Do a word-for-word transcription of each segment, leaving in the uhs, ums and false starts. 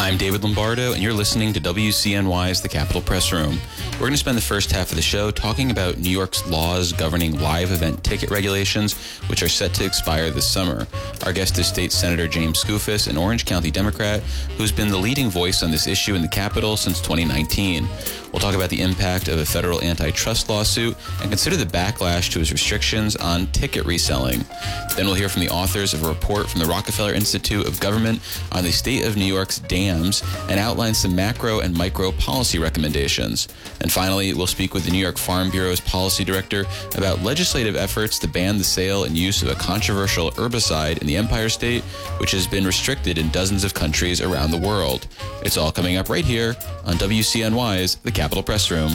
I'm David Lombardo, and you're listening to W C N Y's The Capitol Press Room. We're going to spend the first half of the show talking about New York's laws governing live event ticket regulations, which are set to expire this summer. Our guest is State Senator James Skoufis, an Orange County Democrat, who's been the leading voice on this issue in the Capitol since twenty nineteen. We'll talk about the impact of a federal antitrust lawsuit and consider the backlash to his restrictions on ticket reselling. Then we'll hear from the authors of a report from the Rockefeller Institute of Government on the state of New York's dams and outline some macro and micro policy recommendations. And finally, we'll speak with the New York Farm Bureau's policy director about legislative efforts to ban the sale and use of a controversial herbicide in the Empire State, which has been restricted in dozens of countries around the world. It's all coming up right here on W C N Y's The Capitol Press Room.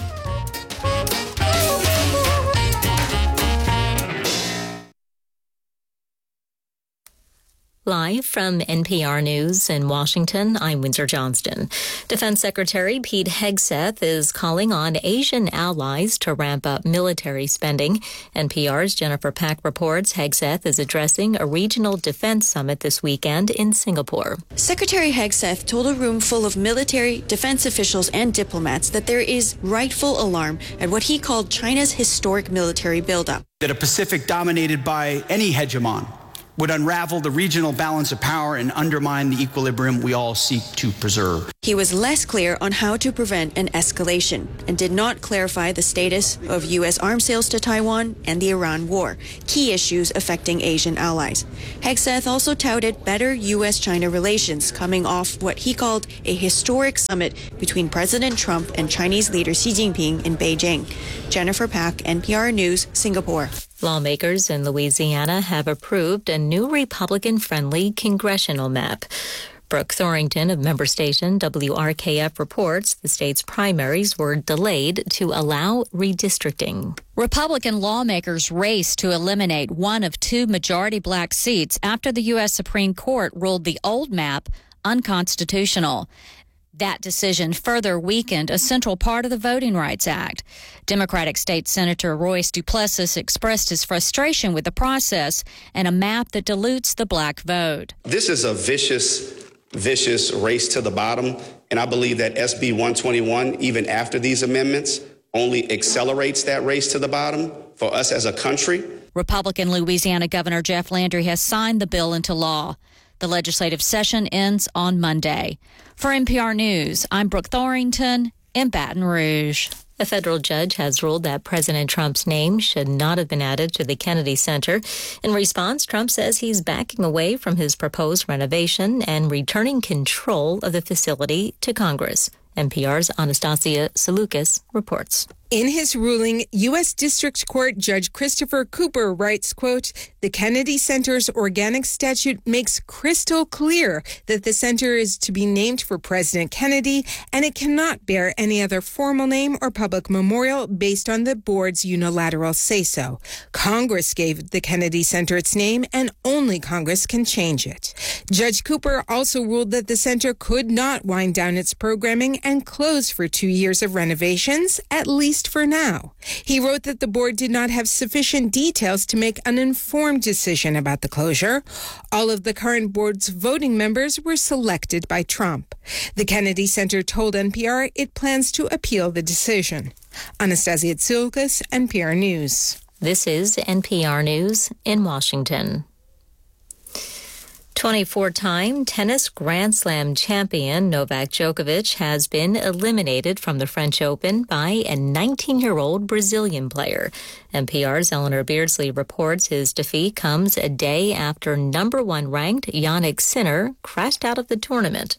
Live from N P R News in Washington, I'm Windsor Johnston. Defense Secretary Pete Hegseth is calling on Asian allies to ramp up military spending. N P R's Jennifer Pack reports Hegseth is addressing a regional defense summit this weekend in Singapore. Secretary Hegseth told a room full of military, defense officials, and diplomats that there is rightful alarm at what he called China's historic military buildup. That a Pacific dominated by any hegemon would unravel the regional balance of power and undermine the equilibrium we all seek to preserve. He was less clear on how to prevent an escalation and did not clarify the status of U S arms sales to Taiwan and the Iran war, key issues affecting Asian allies. Hegseth also touted better U S China relations coming off what he called a historic summit between President Trump and Chinese leader Xi Jinping in Beijing. Jennifer Pack, N P R News, Singapore. Lawmakers in Louisiana have approved a new Republican-friendly congressional map. Brooke Thorington of member station W R K F reports the state's primaries were delayed to allow redistricting. Republican lawmakers raced to eliminate one of two majority black seats after the U S Supreme Court ruled the old map unconstitutional. That decision further weakened a central part of the Voting Rights Act. Democratic State Senator Royce Duplessis expressed his frustration with the process and a map that dilutes the black vote. This is a vicious, vicious race to the bottom, and I believe that S B one twenty-one, even after these amendments, only accelerates that race to the bottom for us as a country. Republican Louisiana Governor Jeff Landry has signed the bill into law. The legislative session ends on Monday. For N P R News, I'm Brooke Thorington in Baton Rouge. A federal judge has ruled that President Trump's name should not have been added to the Kennedy Center. In response, Trump says he's backing away from his proposed renovation and returning control of the facility to Congress. N P R's Anastasia Salukis reports. In his ruling, U S District Court Judge Christopher Cooper writes, quote, "The Kennedy Center's organic statute makes crystal clear that the center is to be named for President Kennedy, and it cannot bear any other formal name or public memorial based on the board's unilateral say-so. Congress gave the Kennedy Center its name, and only Congress can change it." Judge Cooper also ruled that the center could not wind down its programming and close for two years of renovations, at least for now. He wrote that the board did not have sufficient details to make an informed decision about the closure. All of the current board's voting members were selected by Trump. The Kennedy Center told N P R it plans to appeal the decision. Anastasia Tsoukas, N P R News. This is N P R News in Washington. twenty-four-time tennis Grand Slam champion Novak Djokovic has been eliminated from the French Open by a nineteen-year-old Brazilian player. N P R's Eleanor Beardsley reports his defeat comes a day after number one ranked Jannik Sinner crashed out of the tournament.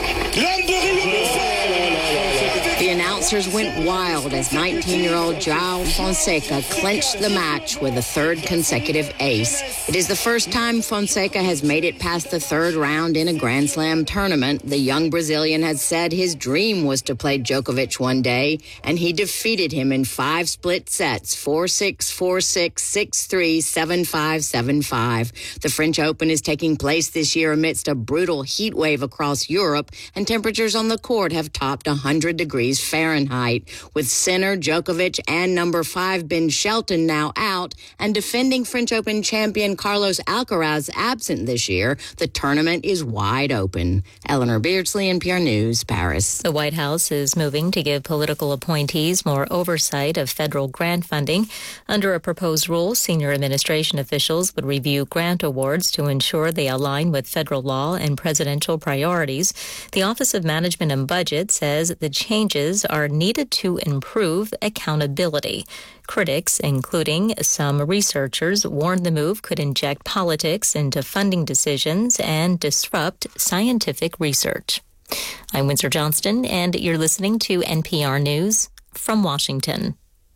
The announcers went wild as nineteen-year-old João Fonseca clinched the match with a third consecutive ace. It is the first time Fonseca has made it past the third round in a Grand Slam tournament. The young Brazilian has said his dream was to play Djokovic one day, and he defeated him in five split sets, four six, four six, six three, seven five, seven five. The French Open is taking place this year amidst a brutal heat wave across Europe, and temperatures on the court have topped one hundred degrees Fahrenheit. Fahrenheit, with Sinner, Djokovic, and number five Ben Shelton now out, and defending French Open champion Carlos Alcaraz absent this year. The tournament is wide open. Eleanor Beardsley, N P R News, Paris. The White House is moving to give political appointees more oversight of federal grant funding. Under a proposed rule, senior administration officials would review grant awards to ensure they align with federal law and presidential priorities. The Office of Management and Budget says the changes are needed to improve accountability. Critics, including some researchers, warned the move could inject politics into funding decisions and disrupt scientific research. I'm Windsor Johnston, and you're listening to N P R News from Washington.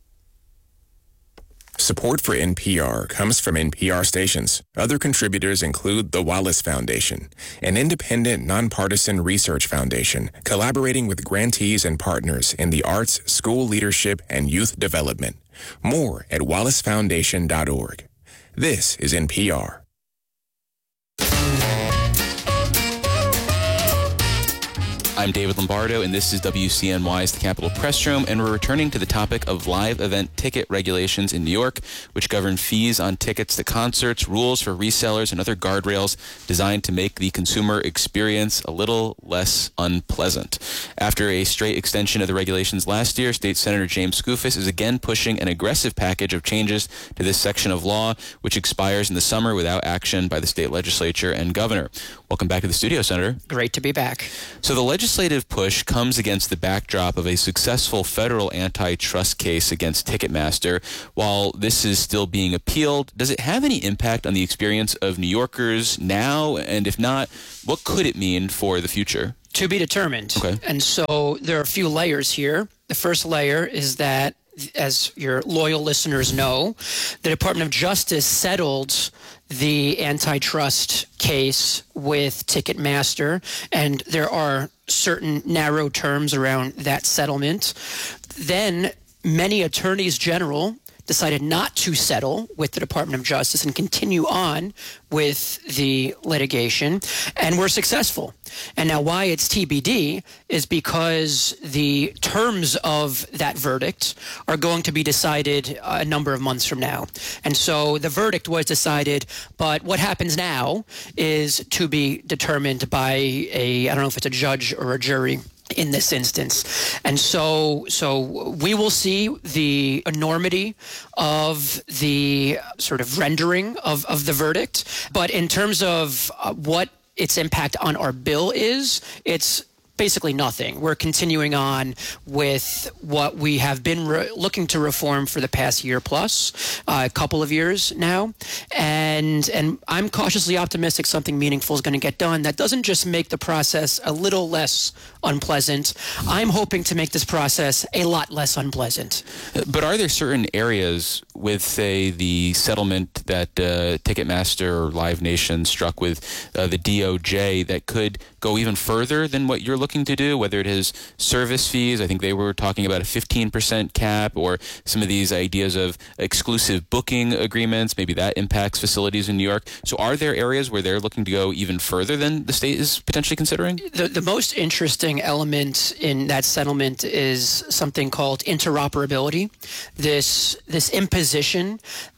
Support for N P R comes from N P R stations. Other contributors include the Wallace Foundation, an independent, nonpartisan research foundation collaborating with grantees and partners in the arts, school leadership, and youth development. More at wallace foundation dot org. This is N P R. I'm David Lombardo, and this is W C N Y's The Capitol Press Room, and we're returning to the topic of live event ticket regulations in New York, which govern fees on tickets to concerts, rules for resellers, and other guardrails designed to make the consumer experience a little less unpleasant. After a straight extension of the regulations last year, State Senator James Skoufis is again pushing an aggressive package of changes to this section of law, which expires in the summer without action by the state legislature and governor. Welcome back to the studio, Senator. Great to be back. So the legislature legislative push comes against the backdrop of a successful federal antitrust case against Ticketmaster. While this is still being appealed, does it have any impact on the experience of New Yorkers now? And if not, what could it mean for the future? To be determined. Okay. And so there are a few layers here. The first layer is that, as your loyal listeners know, the Department of Justice settled the antitrust case with Ticketmaster, and there are certain narrow terms around that settlement. Then many attorneys general decided not to settle with the Department of Justice and continue on with the litigation, and were successful. And now why it's T B D is because the terms of that verdict are going to be decided a number of months from now. And so the verdict was decided, but what happens now is to be determined by a, I don't know if it's a judge or a jury in this instance. And so so we will see the enormity of the sort of rendering of, of the verdict. But in terms of uh, what its impact on our bill is, it's basically nothing. We're continuing on with what we have been re- looking to reform for the past year plus, uh, a couple of years now. And and I'm cautiously optimistic something meaningful is going to get done that doesn't just make the process a little less unpleasant. I'm hoping to make this process a lot less unpleasant. But are there certain areas with, say, the settlement that uh, Ticketmaster or Live Nation struck with uh, the D O J that could go even further than what you're looking to do, whether it is service fees? I think they were talking about a fifteen percent cap, or some of these ideas of exclusive booking agreements. Maybe that impacts facilities in New York. So are there areas where they're looking to go even further than the state is potentially considering? The, the most interesting element in that settlement is something called interoperability. This this imposition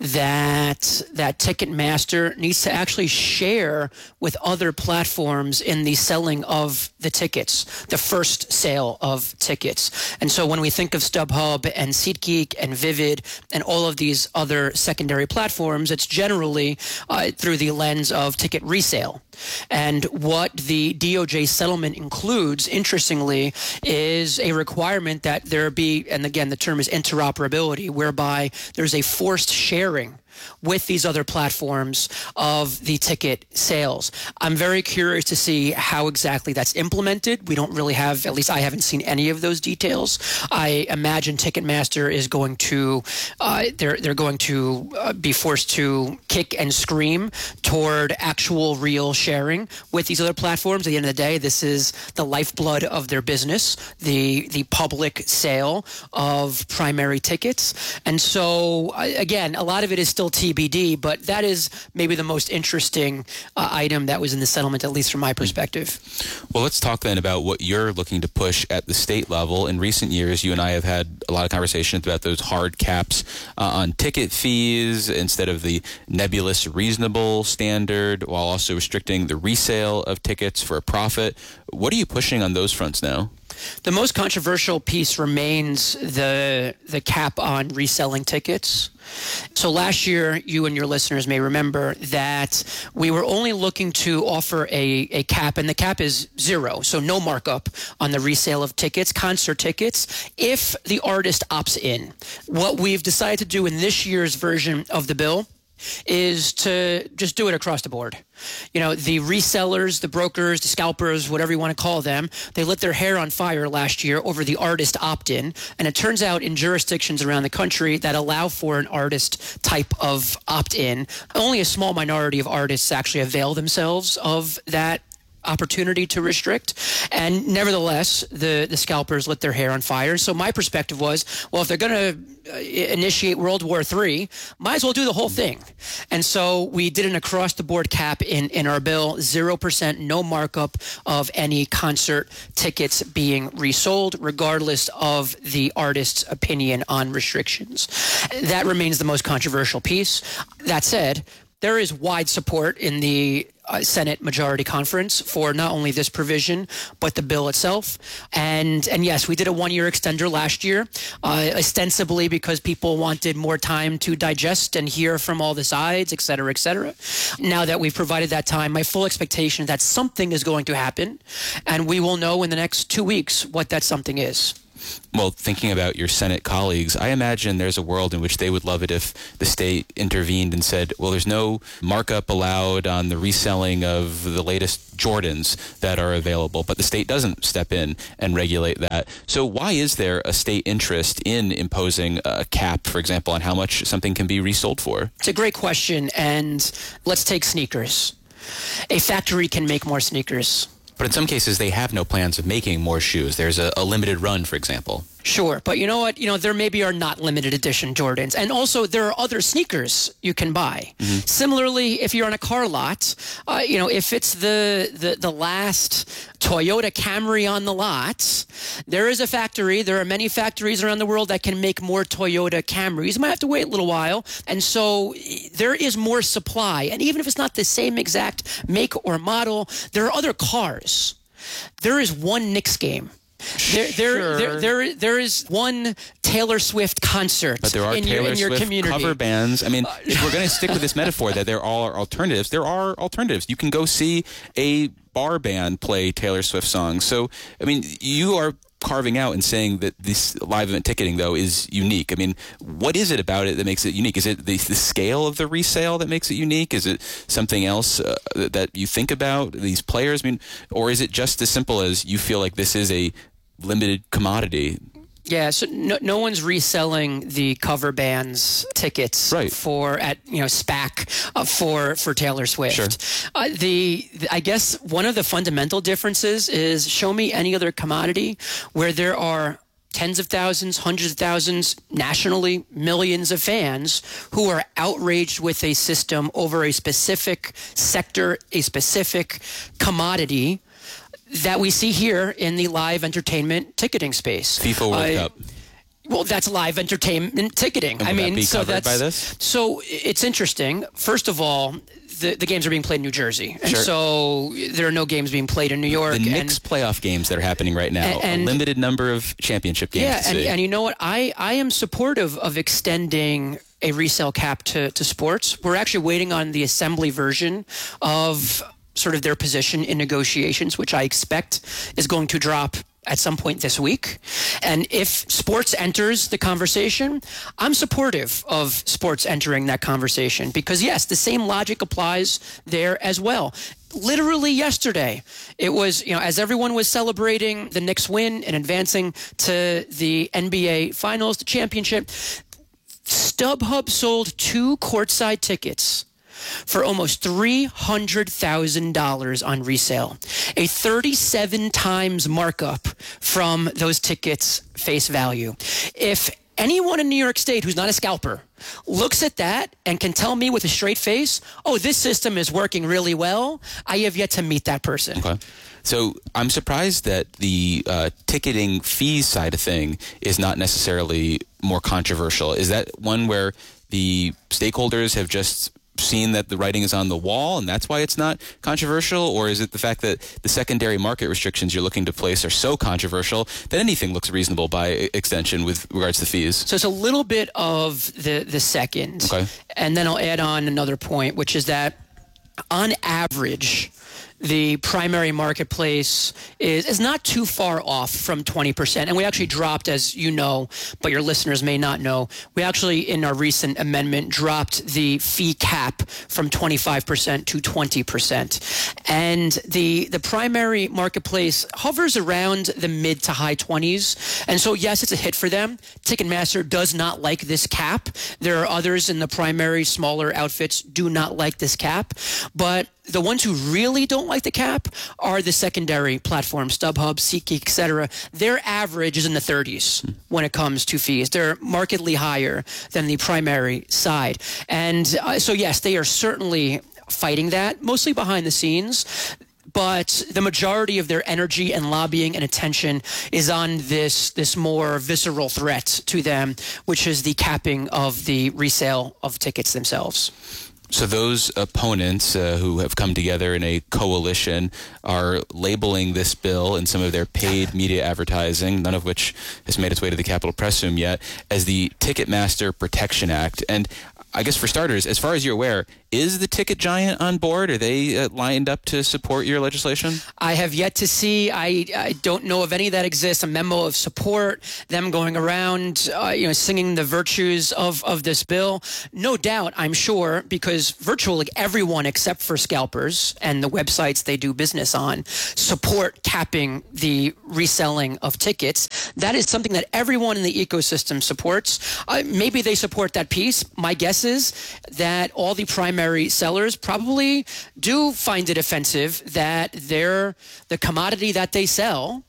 that that Ticketmaster needs to actually share with other platforms in the selling of the tickets, the first sale of tickets. And so when we think of StubHub and SeatGeek and Vivid and all of these other secondary platforms, it's generally uh, through the lens of ticket resale. And what the D O J settlement includes, interestingly, is a requirement that there be, and again, the term is interoperability, whereby there's a forced sharing with these other platforms of the ticket sales. I'm very curious to see how exactly that's implemented. We don't really have, at least I haven't seen any of those details. I imagine Ticketmaster is going to, uh, they're they're going to uh, be forced to kick and scream toward actual real sharing with these other platforms. At the end of the day, this is the lifeblood of their business, the the public sale of primary tickets. And so, again, a lot of it is still still T B D, but that is maybe the most interesting uh, item that was in the settlement, at least from my perspective. Well, let's talk then about what you're looking to push at the state level. In recent years, you and I have had a lot of conversations about those hard caps uh, on ticket fees instead of the nebulous reasonable standard, while also restricting the resale of tickets for a profit. What are you pushing on those fronts now? The most controversial piece remains the the cap on reselling tickets. So last year, you and your listeners may remember that we were only looking to offer a, a cap, and the cap is zero, so no markup on the resale of tickets, concert tickets, if the artist opts in. What we've decided to do in this year's version of the bill is to just do it across the board. You know, the resellers, the brokers, the scalpers, whatever you want to call them, they lit their hair on fire last year over the artist opt-in. And it turns out in jurisdictions around the country that allow for an artist type of opt-in, only a small minority of artists actually avail themselves of that opportunity to restrict. And nevertheless, the, the scalpers lit their hair on fire. So my perspective was, well, if they're going to uh, initiate World War Three, might as well do the whole thing. And so we did an across-the-board cap in, in our bill, zero percent, no markup of any concert tickets being resold, regardless of the artist's opinion on restrictions. That remains the most controversial piece. That said, there is wide support in the uh, Senate Majority Conference for not only this provision, but the bill itself. And and yes, we did a one-year extender last year, uh, ostensibly because people wanted more time to digest and hear from all the sides, et cetera, et cetera. Now that we've provided that time, my full expectation is that something is going to happen, and we will know in the next two weeks what that something is. Well, thinking about your Senate colleagues, I imagine there's a world in which they would love it if the state intervened and said, well, there's no markup allowed on the reselling of the latest Jordans that are available, but the state doesn't step in and regulate that. So why is there a state interest in imposing a cap, for example, on how much something can be resold for? It's a great question, and let's take sneakers. A factory can make more sneakers. But in some cases, they have no plans of making more shoes. There's a, a limited run, for example. Sure, but you know what? You know, there maybe are not limited edition Jordans. And also, there are other sneakers you can buy. Mm-hmm. Similarly, if you're on a car lot, uh, you know, if it's the, the, the last Toyota Camry on the lot, there is a factory. There are many factories around the world that can make more Toyota Camrys. You might have to wait a little while. And so there is more supply. And even if it's not the same exact make or model, there are other cars. There is one Knicks game. There, there, sure. there, there, there is one Taylor Swift concert but there are in, Taylor your, in your Swift community. Cover bands. I mean, if we're going to stick with this metaphor that there are alternatives, there are alternatives. You can go see a bar band play Taylor Swift songs. So, I mean, you are carving out and saying that this live event ticketing, though, is unique. I mean, what is it about it that makes it unique? Is it the, the scale of the resale that makes it unique? Is it something else uh, that you think about, these players? I mean, or is it just as simple as you feel like this is a limited commodity? Yeah, so no, no one's reselling the cover band's tickets right. for at you know SPAC uh, for for Taylor Swift. Sure. Uh, the, the I guess one of the fundamental differences is show me any other commodity where there are tens of thousands, hundreds of thousands, nationally, millions of fans who are outraged with a system over a specific sector, a specific commodity that we see here in the live entertainment ticketing space. FIFA World uh, Cup. Well, that's live entertainment ticketing. And I mean, that be so covered that's by this? So it's interesting. First of all, the, the games are being played in New Jersey, and sure. so there are no games being played in New York. The Knicks and, playoff games that are happening right now, and, and, a limited number of championship games. Yeah, to and, see. and you know what? I, I am supportive of extending a resale cap to, to sports. We're actually waiting on the assembly version of sort of their position in negotiations, which I expect is going to drop at some point this week. And if sports enters the conversation, I'm supportive of sports entering that conversation because, yes, the same logic applies there as well. Literally yesterday, it was, you know, as everyone was celebrating the Knicks win and advancing to the N B A Finals, the championship, StubHub sold two courtside tickets for almost three hundred thousand dollars on resale, a thirty-seven times markup from those tickets' face value. If anyone in New York State who's not a scalper looks at that and can tell me with a straight face, oh, this system is working really well, I have yet to meet that person. Okay. So I'm surprised that the uh, ticketing fees side of thing is not necessarily more controversial. Is that one where the stakeholders have just seen that the writing is on the wall and that's why it's not controversial? Or is it the fact that the secondary market restrictions you're looking to place are so controversial that anything looks reasonable by extension with regards to fees? So it's a little bit of the, the second. Okay. And then I'll add on another point, which is that on average, the primary marketplace is, is not too far off from twenty percent. And we actually dropped, as you know, but your listeners may not know, we actually, in our recent amendment, dropped the fee cap from twenty-five percent to twenty percent. And the, the primary marketplace hovers around the mid to high twenties. And so, yes, it's a hit for them. Ticketmaster does not like this cap. There are others in the primary, smaller outfits do not like this cap. But the ones who really don't like the cap are the secondary platforms, StubHub, SeatGeek, et cetera. Their average is in the thirties when it comes to fees. They're markedly higher than the primary side. And uh, so, yes, they are certainly fighting that, mostly behind the scenes. But the majority of their energy and lobbying and attention is on this this more visceral threat to them, which is the capping of the resale of tickets themselves. So those opponents uh, who have come together in a coalition are labeling this bill in some of their paid media advertising, none of which has made its way to the Capitol Press Room yet, as the Ticketmaster Protection Act. And I guess for starters, as far as you're aware, is the ticket giant on board? Are they uh, lined up to support your legislation? I have yet to see. I, I don't know of any that exists. A memo of support, them going around, uh, you know, singing the virtues of, of this bill. No doubt, I'm sure, because virtually everyone except for scalpers and the websites they do business on support capping the reselling of tickets. That is something that everyone in the ecosystem supports. Uh, maybe they support that piece. My guess is that all the primary sellers probably do find it offensive that their the commodity that they sell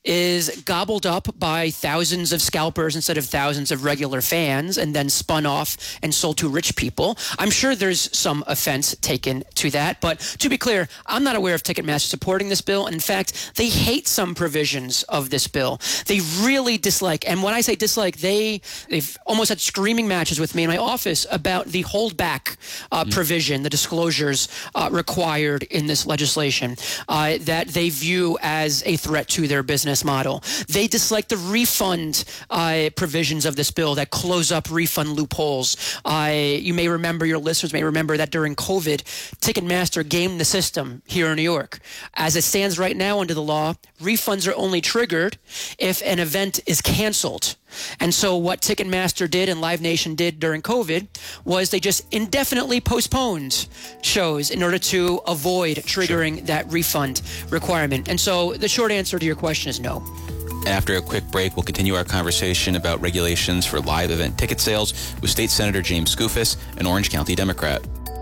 is gobbled up by thousands of scalpers instead of thousands of regular fans and then spun off and sold to rich people. I'm sure there's some offense taken to that. But to be clear, I'm not aware of Ticketmaster supporting this bill. And in fact, they hate some provisions of this bill. They really dislike. And when I say dislike, they, they've almost had screaming matches with me in my office about the holdback uh, mm. provision, the disclosures uh, required in this legislation uh, that they view as a threat to their business model. They dislike the refund uh, provisions of this bill that close up refund loopholes. Uh, you may remember, your listeners may remember that during COVID, Ticketmaster gamed the system here in New York. As it stands right now under the law, refunds are only triggered if an event is canceled. And so what Ticketmaster did and Live Nation did during COVID was they just indefinitely postponed shows in order to avoid triggering sure. that refund requirement. And so the short answer to your question is no. After a quick break, we'll continue our conversation about regulations for live event ticket sales with State Senator James Skoufis, an Orange County Democrat.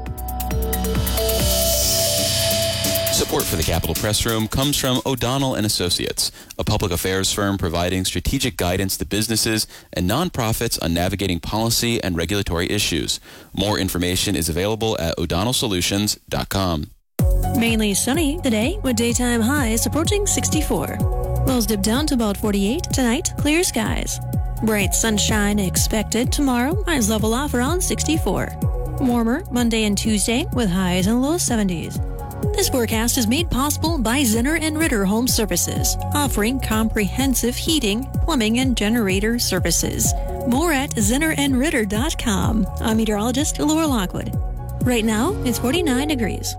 Support for the Capitol Press Room comes from O'Donnell and Associates, a public affairs firm providing strategic guidance to businesses and nonprofits on navigating policy and regulatory issues. More information is available at o'donnell solutions dot com. Mainly sunny today with daytime highs approaching sixty-four. Lows dip down to about forty-eight. Tonight, clear skies. Bright sunshine expected tomorrow. Highs level off around sixty-four. Warmer Monday and Tuesday with highs in low seventies. This forecast is made possible by Zinner and Ritter Home Services, offering comprehensive heating, plumbing, and generator services. More at zinner and ritter dot com. I'm meteorologist Laura Lockwood. Right now, it's forty-nine degrees.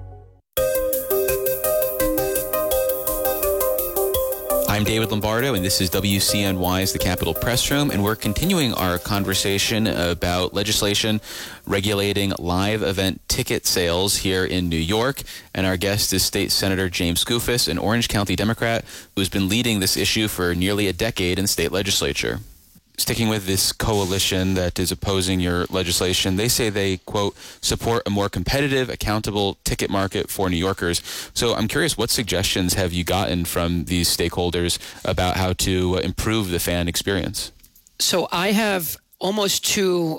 I'm David Lombardo, and this is W C N Y's The Capitol Press Room, and we're continuing our conversation about legislation regulating live event ticket sales here in New York. And our guest is State Senator James Skoufis, an Orange County Democrat who's been leading this issue for nearly a decade in the state legislature. Sticking with this coalition that is opposing your legislation, they say they, quote, support a more competitive, accountable ticket market for New Yorkers. So I'm curious, what suggestions have you gotten from these stakeholders about how to improve the fan experience? So I have almost to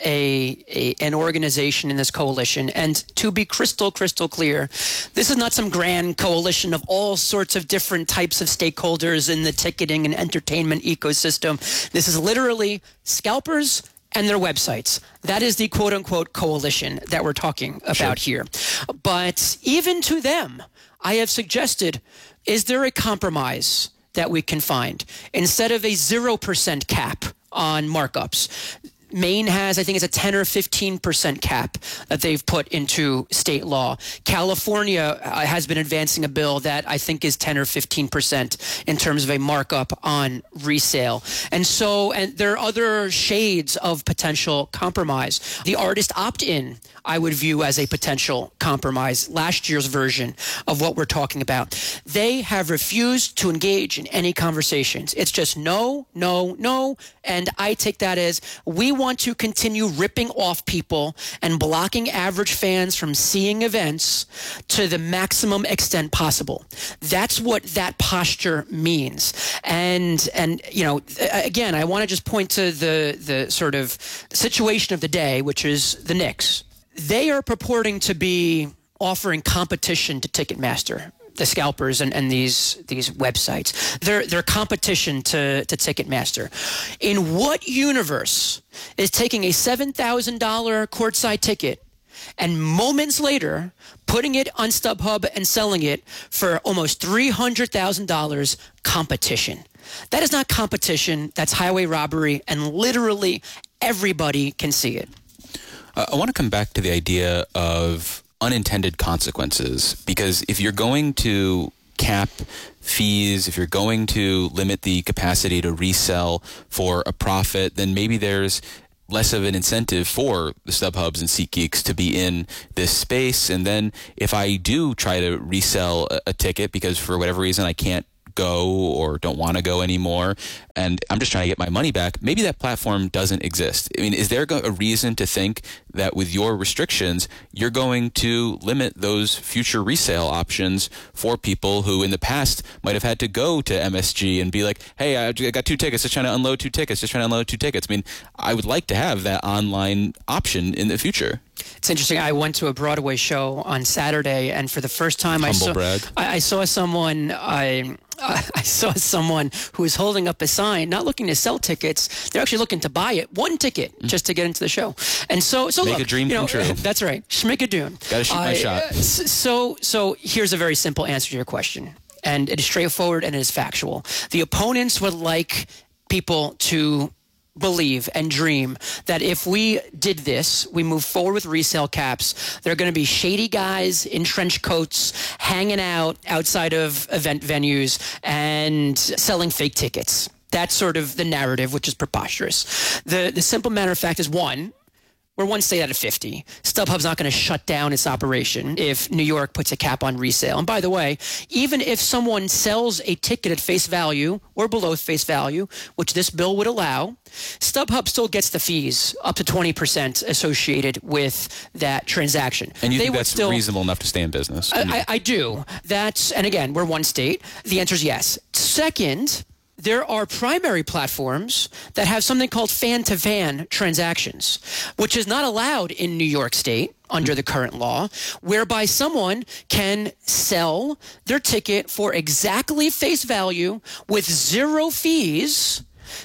a, a an organization in this coalition. And to be crystal, crystal clear, this is not some grand coalition of all sorts of different types of stakeholders in the ticketing and entertainment ecosystem. This is literally scalpers and their websites. That is the quote-unquote coalition that we're talking about sure. here. But even to them, I have suggested, is there a compromise that we can find? Instead of a zero percent cap on markups, Maine has, I think it's a ten or fifteen percent cap that they've put into state law. California has been advancing a bill that I think is ten or fifteen percent in terms of a markup on resale. And so, and there are other shades of potential compromise. The artist opt-in, I would view as a potential compromise, last year's version of what we're talking about. They have refused to engage in any conversations. It's just no, no, no. And I take that as we want to continue ripping off people and blocking average fans from seeing events to the maximum extent possible. That's what that posture means. And, and you know, again, I want to just point to the, the sort of situation of the day, which is the Knicks. They are purporting to be offering competition to Ticketmaster, the scalpers and, and these these websites. They're, they're competition to, to Ticketmaster. In what universe is taking a seven thousand dollars courtside ticket and moments later putting it on StubHub and selling it for almost three hundred thousand dollars competition? That is not competition. That's highway robbery, and literally everybody can see it. Uh, I want to come back to the idea of unintended consequences, because if you're going to cap fees, if you're going to limit the capacity to resell for a profit, then maybe there's less of an incentive for the StubHubs and SeatGeeks to be in this space. And then if I do try to resell a, a ticket because for whatever reason I can't go or don't want to go anymore, and I'm just trying to get my money back, maybe that platform doesn't exist. I mean, is there a reason to think that with your restrictions, you're going to limit those future resale options for people who in the past might have had to go to M S G and be like, hey, I got two tickets, just trying to unload two tickets, just trying to unload two tickets. I mean, I would like to have that online option in the future. It's interesting. I went to a Broadway show on Saturday, and for the first time, I saw, I, I saw someone. I I saw someone who was holding up a sign, not looking to sell tickets. They're actually looking to buy it, one ticket, mm. just to get into the show. And so, so make look, a dream you know, come true. That's right. Schmickadoon. Got to shoot my uh, shot. So, so here's a very simple answer to your question, and it is straightforward and it is factual. The opponents would like people to believe and dream that if we did this, we move forward with resale caps, there are going to be shady guys in trench coats hanging out outside of event venues and selling fake tickets. That's sort of the narrative, which is preposterous. The the simple matter of fact is, one, we're one state out of fifty. StubHub's not going to shut down its operation if New York puts a cap on resale. And by the way, even if someone sells a ticket at face value or below face value, which this bill would allow, StubHub still gets the fees up to twenty percent associated with that transaction. And you they think that's still, reasonable enough to stay in business? I, I, I do. That's, and again, we're one state. The answer is yes. Second, there are primary platforms that have something called fan-to-fan transactions, which is not allowed in New York State under the current law, whereby someone can sell their ticket for exactly face value with zero fees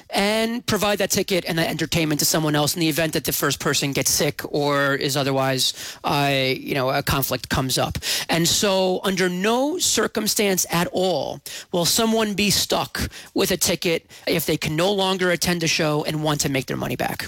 and provide that ticket and that entertainment to someone else in the event that the first person gets sick or is otherwise, uh, you know, a conflict comes up. And so under no circumstance at all will someone be stuck with a ticket if they can no longer attend a show and want to make their money back.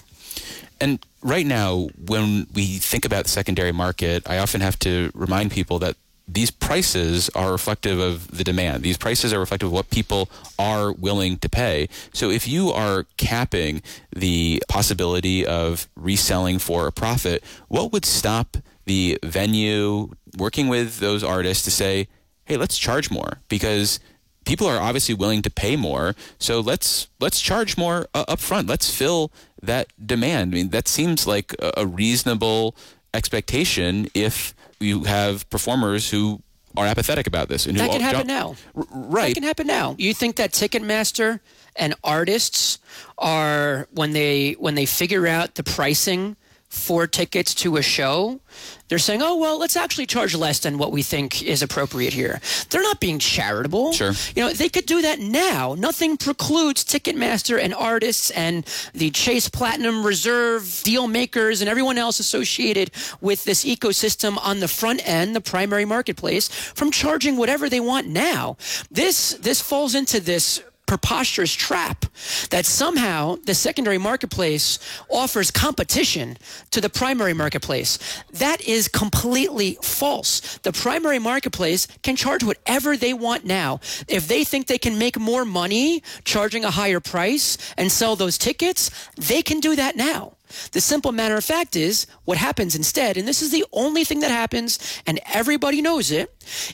And right now, when we think about the secondary market, I often have to remind people that these prices are reflective of the demand. These prices are reflective of what people are willing to pay. So if you are capping the possibility of reselling for a profit, what would stop the venue working with those artists to say, hey, let's charge more? Because people are obviously willing to pay more, so let's let's charge more uh, up front. Let's fill that demand. I mean, that seems like a, a reasonable expectation if you have performers who are apathetic about this. And that who can all, happen now. R- right. That can happen now. You think that Ticketmaster and artists are, when they when they figure out the pricing for tickets to a show, they're saying, oh, well, let's actually charge less than what we think is appropriate here. They're not being charitable. Sure. You know, they could do that now. Nothing precludes Ticketmaster and artists and the Chase Platinum Reserve deal makers and everyone else associated with this ecosystem on the front end, the primary marketplace, from charging whatever they want now. This this falls into this preposterous trap that somehow the secondary marketplace offers competition to the primary marketplace. That is completely false. The primary marketplace can charge whatever they want now. If they think they can make more money charging a higher price and sell those tickets, they can do that now. The simple matter of fact is what happens instead, and this is the only thing that happens, and everybody knows it,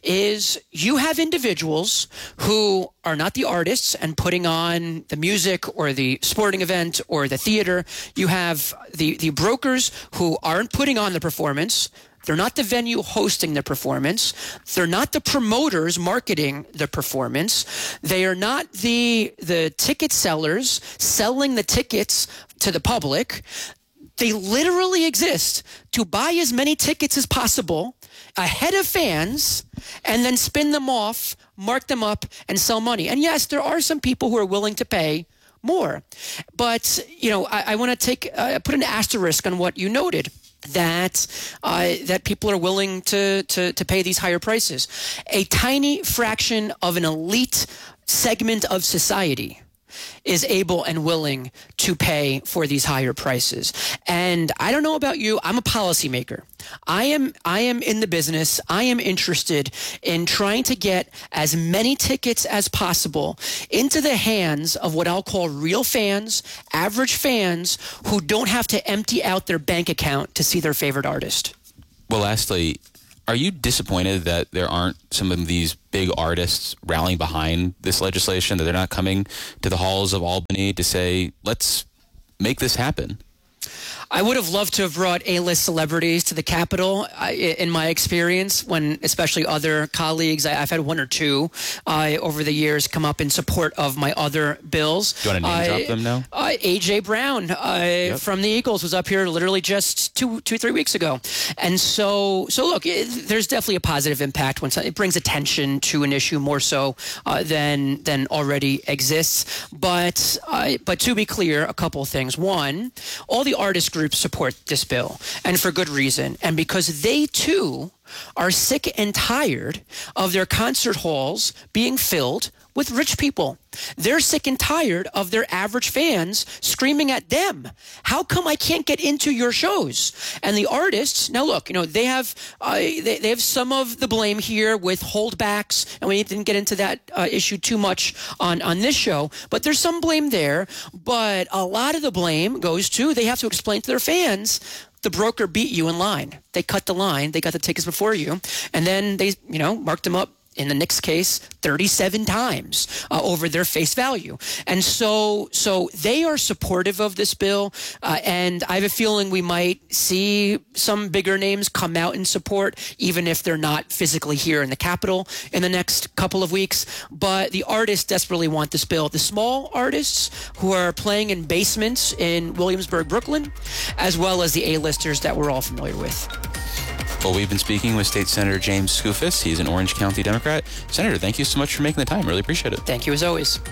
is you have individuals who are not the artists and putting on the music or the sporting event or the theater. You have the, the brokers who aren't putting on the performance. They're not the venue hosting the performance. They're not the promoters marketing the performance. They are not the the ticket sellers selling the tickets to the public. They literally exist to buy as many tickets as possible ahead of fans and then spin them off, mark them up, and sell money. And yes, there are some people who are willing to pay more. But, you know, I, I want to take uh, put an asterisk on what you noted, that uh, that people are willing to, to, to pay these higher prices. A tiny fraction of an elite segment of society is able and willing to pay for these higher prices. And I don't know about you, I'm a policymaker. I am I am in the business. I am interested in trying to get as many tickets as possible into the hands of what I'll call real fans, average fans who don't have to empty out their bank account to see their favorite artist. Well, lastly, are you disappointed that there aren't some of these big artists rallying behind this legislation, that they're not coming to the halls of Albany to say, let's make this happen? I would have loved to have brought A-list celebrities to the Capitol. I, in my experience, when especially other colleagues, I, I've had one or two uh, over the years come up in support of my other bills. Do you want to name uh, drop them now? Uh, A J Brown uh, yep. from the Eagles was up here literally just two, two, three weeks ago. And so, so look, it, there's definitely a positive impact when it brings attention to an issue more so uh, than than already exists. But uh, but to be clear, a couple of things. One, all the artist groups support this bill, and for good reason, and because they too are sick and tired of their concert halls being filled with rich people. They're sick and tired of their average fans screaming at them, how come I can't get into your shows? And the artists, now look, you know, they have uh, they, they have some of the blame here with holdbacks, and we didn't get into that uh, issue too much on, on this show, but there's some blame there. But a lot of the blame goes to, they have to explain to their fans, the broker beat you in line. They cut the line. They got the tickets before you. And then they, you know, marked them up, in the Knicks case, thirty-seven times uh, over their face value. And so so they are supportive of this bill. Uh, and I have a feeling we might see some bigger names come out in support, even if they're not physically here in the Capitol in the next couple of weeks. But the artists desperately want this bill. The small artists who are playing in basements in Williamsburg, Brooklyn, as well as the A-listers that we're all familiar with. Well, we've been speaking with State Senator James Skoufis. He's an Orange County Democrat. Senator, thank you so much for making the time. Really appreciate it. Thank you as always.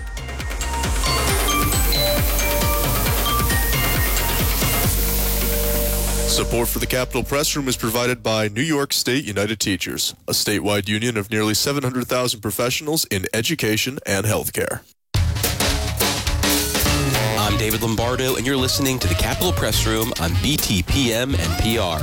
Support for the Capitol Press Room is provided by New York State United Teachers, a statewide union of nearly seven hundred thousand professionals in education and healthcare. I'm David Lombardo, and you're listening to the Capitol Press Room on B T P M and P R.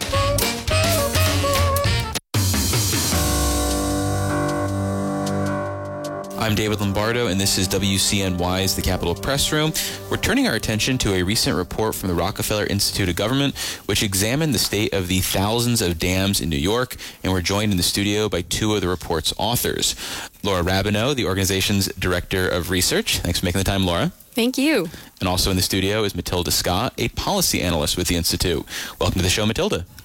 I'm David Lombardo, and this is W C N Y's The Capitol Press Room. We're turning our attention to a recent report from the Rockefeller Institute of Government, which examined the state of the thousands of dams in New York, and we're joined in the studio by two of the report's authors. Laura Rabineau, the organization's Director of Research. Thanks for making the time, Laura. Thank you. And also in the studio is Matilda Scott, a policy analyst with the Institute. Welcome to the show, Matilda.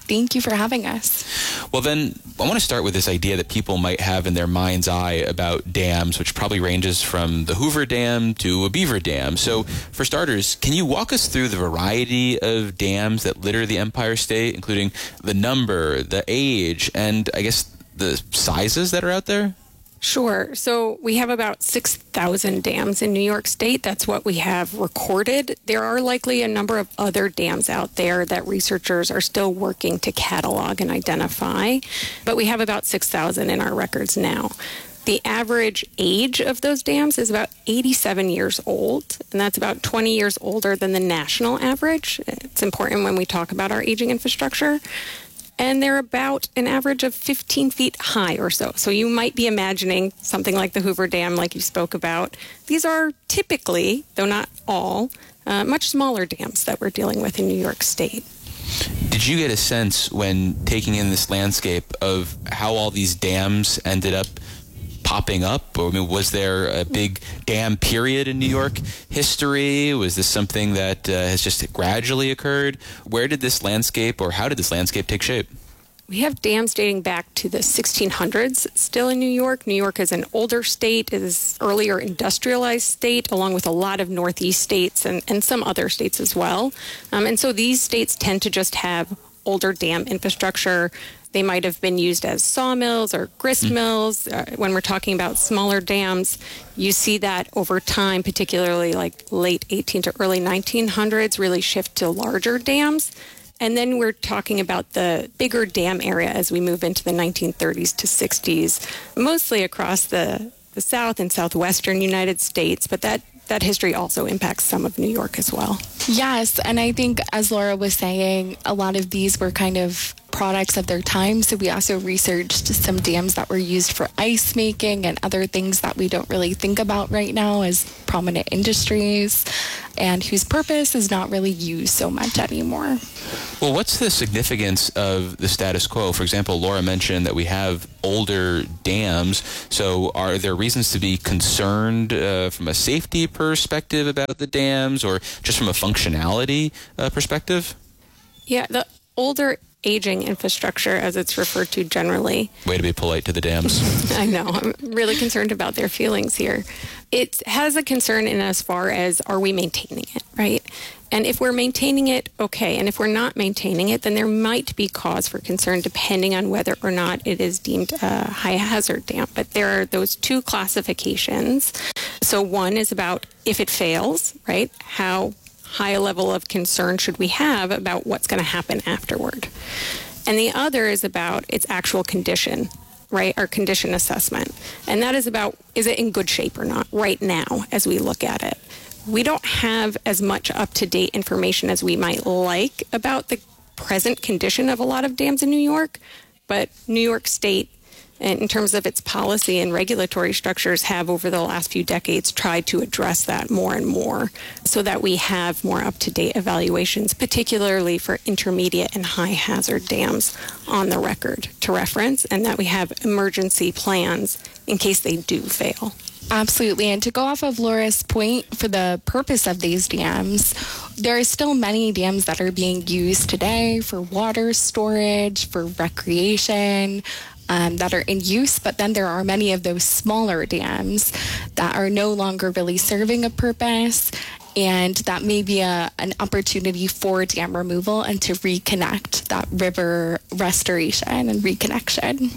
thank you for having us. Well, then I want to start with this idea that people might have in their mind's eye about dams, which probably ranges from the Hoover Dam to a beaver dam. So for starters, can you walk us through the variety of dams that litter the Empire State, including the number, the age, and I guess the sizes that are out there? Sure. So we have about six thousand dams in New York State. That's what we have recorded. There are likely a number of other dams out there that researchers are still working to catalog and identify, but we have about six thousand in our records now. The average age of those dams is about eighty-seven years old, and that's about twenty years older than the national average. It's important when we talk about our aging infrastructure. And they're about an average of fifteen feet high or so. So you might be imagining something like the Hoover Dam, like you spoke about. These are typically, though not all, uh, much smaller dams that we're dealing with in New York State. Did you get a sense when taking in this landscape of how all these dams ended up popping up? Or I mean, was there a big dam period in New York history? Was this something that uh, has just gradually occurred? Where did this landscape, or how did this landscape take shape? We have dams dating back to the sixteen hundreds still in New York. New York is an older state, is earlier industrialized state, along with a lot of Northeast states and, and some other states as well. Um, and so these states tend to just have older dam infrastructure. They might have been used as sawmills or grist mills. Uh, when we're talking about smaller dams, you see that over time, particularly like late eighteenth to early nineteen hundreds, really shift to larger dams. And then we're talking about the bigger dam area as we move into the nineteen thirties to sixties, mostly across the, the south and southwestern United States. But that that history also impacts some of New York as well. Yes, and I think, as Laura was saying, a lot of these were kind of products of their time. So we also researched some dams that were used for ice making and other things that we don't really think about right now as prominent industries, and whose purpose is not really used so much anymore. Well, what's the significance of the status quo? For example, Laura mentioned that we have older dams. So are there reasons to be concerned uh, from a safety perspective about the dams, or just from a functionality uh, perspective? Yeah, the older aging infrastructure, as it's referred to generally. Way to be polite to the dams. I know. I'm really concerned about their feelings here. It has a concern in as far as, are we maintaining it, right? And if we're maintaining it, okay. And if we're not maintaining it, then there might be cause for concern depending on whether or not it is deemed a high hazard dam. But there are those two classifications. So one is about if it fails, right? How high a level of concern should we have about what's going to happen afterward? And the other is about its actual condition, right? Our condition assessment. And that is about, is it in good shape or not right now as we look at it? We don't have as much up-to-date information as we might like about the present condition of a lot of dams in New York, but New York State, in terms of its policy and regulatory structures, have over the last few decades tried to address that more and more so that we have more up-to-date evaluations, particularly for intermediate and high-hazard dams on the record to reference, and that we have emergency plans in case they do fail. Absolutely. And to go off of Laura's point, for the purpose of these dams, there are still many dams that are being used today for water storage, for recreation, Um, that are in use, but then there are many of those smaller dams that are no longer really serving a purpose, and that may be a, an opportunity for dam removal and to reconnect that river restoration and reconnection.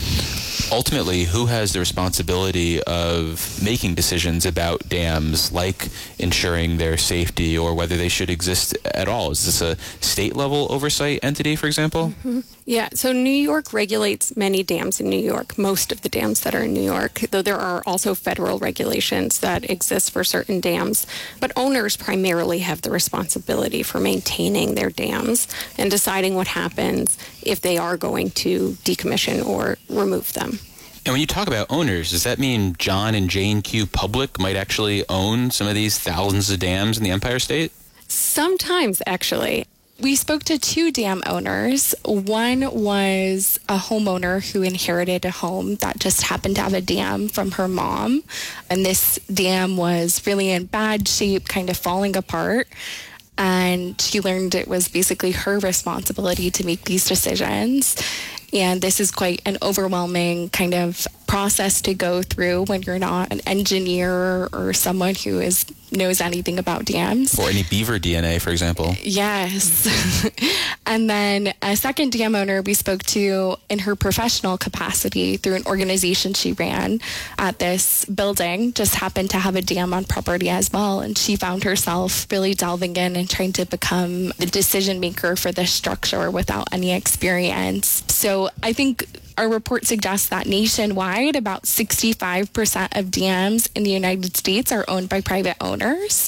Ultimately, who has the responsibility of making decisions about dams, like ensuring their safety or whether they should exist at all? Is this a state-level oversight entity, for example? Mm-hmm. Yeah, so New York regulates many dams in New York, most of the dams that are in New York, though there are also federal regulations that exist for certain dams. But owners primarily have the responsibility for maintaining their dams and deciding what happens if they are going to decommission or remove them. And when you talk about owners, does that mean John and Jane Q. Public might actually own some of these thousands of dams in the Empire State? Sometimes, actually. We spoke to two dam owners. One was a homeowner who inherited a home that just happened to have a dam from her mom. And this dam was really in bad shape, kind of falling apart. And she learned it was basically her responsibility to make these decisions. And this is quite an overwhelming kind of process to go through when you're not an engineer or someone who is knows anything about dams. Or any beaver D N A, for example. Yes. And then a second dam owner we spoke to in her professional capacity through an organization she ran at this building just happened to have a dam on property as well. And she found herself really delving in and trying to become the decision maker for this structure without any experience. So I think our report suggests that nationwide, about sixty-five percent of dams in the United States are owned by private owners.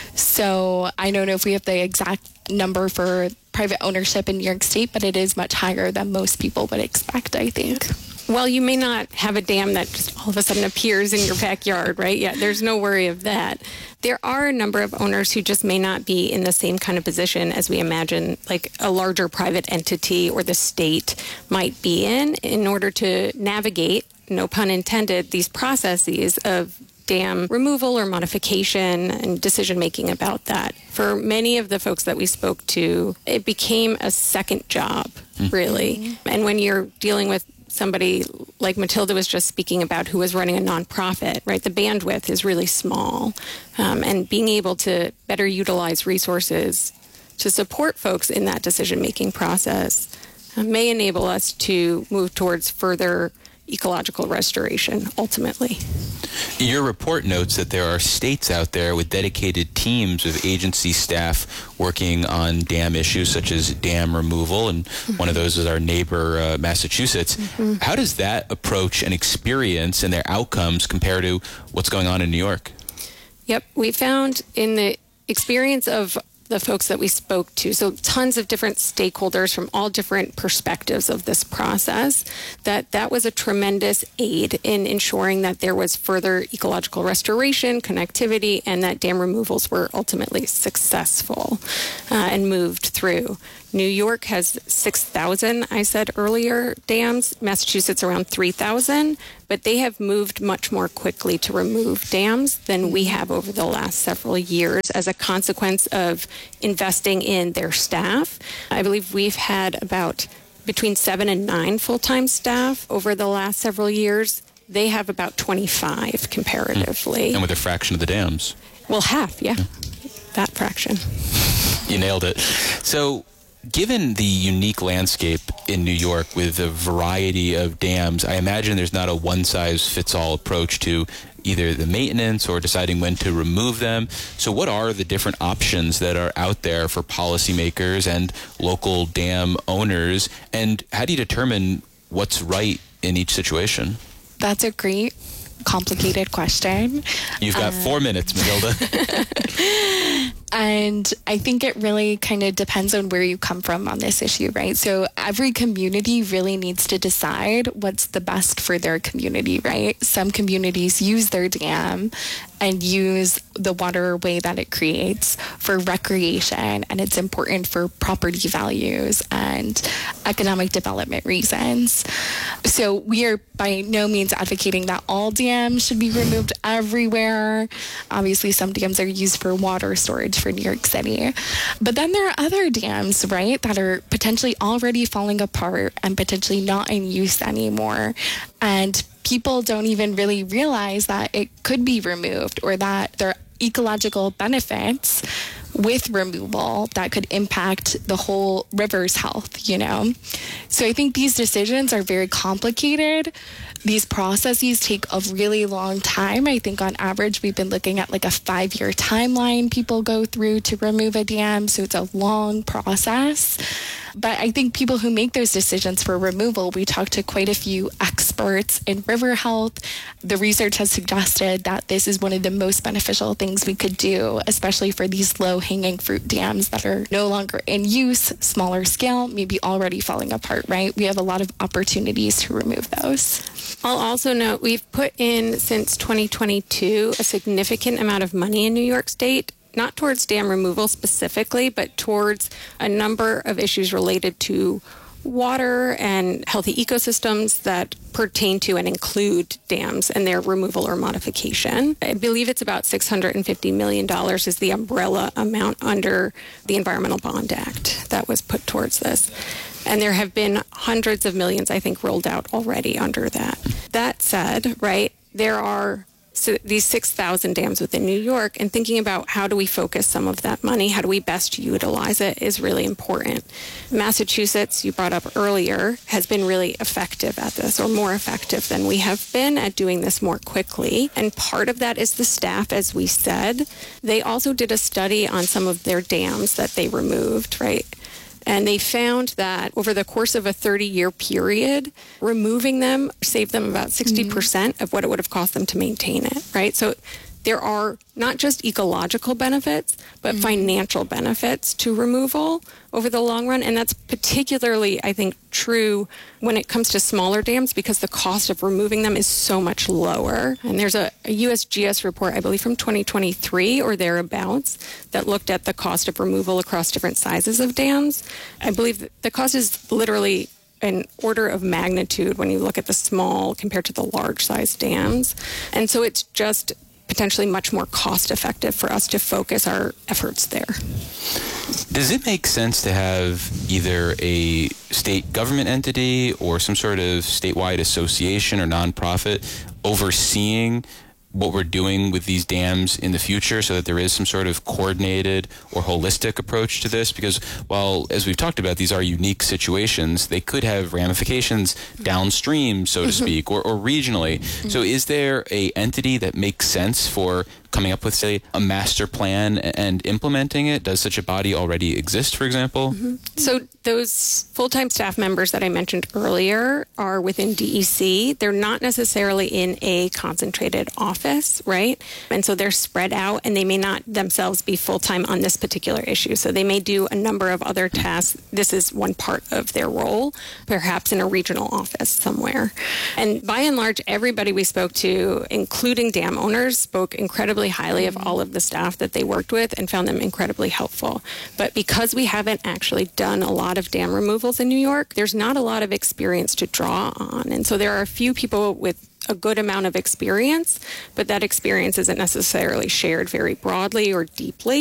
So I don't know if we have the exact number for private ownership in New York State, but it is much higher than most people would expect, I think. Well, you may not have a dam that just all of a sudden appears in your backyard, right? Yeah, there's no worry of that. There are a number of owners who just may not be in the same kind of position as we imagine, like a larger private entity or the state might be in, in order to navigate, no pun intended, these processes of dam removal or modification and decision-making about that. For many of the folks that we spoke to, it became a second job, really. Mm-hmm. And when you're dealing with somebody like Matilda was just speaking about who was running a nonprofit, right? The bandwidth is really small. Um, and being able to better utilize resources to support folks in that decision-making process uh, may enable us to move towards further ecological restoration, ultimately. Your report notes that there are states out there with dedicated teams of agency staff working on dam issues such as dam removal, and mm-hmm. one of those is our neighbor, uh, Massachusetts. Mm-hmm. How does that approach and experience and their outcomes compare to what's going on in New York? Yep, we found in the experience of the folks that we spoke to, so tons of different stakeholders from all different perspectives of this process, that that was a tremendous aid in ensuring that there was further ecological restoration, connectivity, and that dam removals were ultimately successful uh, and moved through. New York has six thousand, I said earlier, dams. Massachusetts around three thousand, but they have moved much more quickly to remove dams than we have over the last several years as a consequence of investing in their staff. I believe we've had about between seven and nine full-time staff over the last several years. They have about twenty-five comparatively. And with a fraction of the dams. Well, half, yeah. yeah. That fraction. You nailed it. So, given the unique landscape in New York with a variety of dams, I imagine there's not a one-size-fits-all approach to either the maintenance or deciding when to remove them. So what are the different options that are out there for policymakers and local dam owners? And how do you determine what's right in each situation? That's a great, complicated question. You've got uh, four minutes, Matilda. And I think it really kind of depends on where you come from on this issue, right? So every community really needs to decide what's the best for their community, right? Some communities use their dam and use the waterway that it creates for recreation, and it's important for property values and economic development reasons. So we are by no means advocating that all dams should be removed everywhere. Obviously, some dams are used for water storage for New York City. But then there are other dams, right, that are potentially already falling apart and potentially not in use anymore. And people don't even really realize that it could be removed or that there are ecological benefits with removal that could impact the whole river's health, you know? So I think these decisions are very complicated. These processes take a really long time. I think on average, we've been looking at like a five-year timeline people go through to remove a dam. So it's a long process. But I think people who make those decisions for removal, we talked to quite a few experts in river health. The research has suggested that this is one of the most beneficial things we could do, especially for these low-hanging fruit dams that are no longer in use, smaller scale, maybe already falling apart, right? We have a lot of opportunities to remove those. I'll also note we've put in since twenty twenty-two a significant amount of money in New York State, not towards dam removal specifically, but towards a number of issues related to water and healthy ecosystems that pertain to and include dams and their removal or modification. I believe it's about six hundred fifty million dollars is the umbrella amount under the Environmental Bond Act that was put towards this. And there have been hundreds of millions, I think, rolled out already under that. That said, right, there are so these six thousand dams within New York, and thinking about how do we focus some of that money, how do we best utilize it is really important. Massachusetts, you brought up earlier, has been really effective at this, or more effective than we have been at doing this more quickly. And part of that is the staff, as we said. They also did a study on some of their dams that they removed, right? And they found that over the course of a thirty-year period, removing them saved them about sixty percent mm-hmm. of what it would have cost them to maintain it, right? So there are not just ecological benefits, but mm-hmm. financial benefits to removal over the long run. And that's particularly, I think, true when it comes to smaller dams because the cost of removing them is so much lower. And there's a, a U S G S report, I believe from twenty twenty-three or thereabouts, that looked at the cost of removal across different sizes of dams. I believe the cost is literally an order of magnitude when you look at the small compared to the large size dams. And so it's just potentially much more cost effective for us to focus our efforts there. Does it make sense to have either a state government entity or some sort of statewide association or nonprofit overseeing what we're doing with these dams in the future so that there is some sort of coordinated or holistic approach to this? Because while, as we've talked about, these are unique situations, they could have ramifications downstream, so to speak, or, or regionally. So is there a entity that makes sense for coming up with, say, a master plan and implementing it? Does such a body already exist, for example? Mm-hmm. So those full-time staff members that I mentioned earlier are within D E C. They're not necessarily in a concentrated office, right? And so they're spread out, and they may not themselves be full-time on this particular issue. So they may do a number of other tasks. This is one part of their role, perhaps in a regional office somewhere. And by and large, everybody we spoke to, including dam owners, spoke incredibly highly of all of the staff that they worked with and found them incredibly helpful. But because we haven't actually done a lot of dam removals in New York, there's not a lot of experience to draw on. And so there are a few people with a good amount of experience, but that experience isn't necessarily shared very broadly or deeply.